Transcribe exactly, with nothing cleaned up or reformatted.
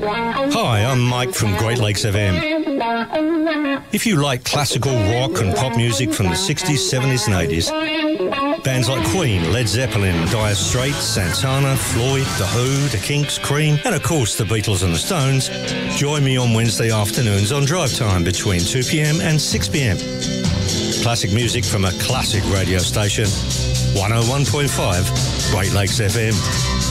Hi, I'm Mike from Great Lakes F M. If you like classical rock and pop music from the sixties, seventies and eighties, bands like Queen, Led Zeppelin, Dire Straits, Santana, Floyd, The Who, The Kinks, Cream, and of course the Beatles and the Stones, join me on Wednesday afternoons on Drive Time between two p.m. and six p.m. Classic music from a classic radio station, one oh one point five Great Lakes F M.